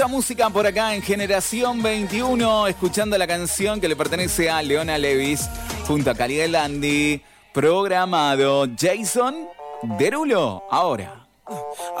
Esta música por acá en Generación 21, escuchando la canción que le pertenece a Leona Levis junto a Cali de Landi, programado Jason Derulo. Ahora.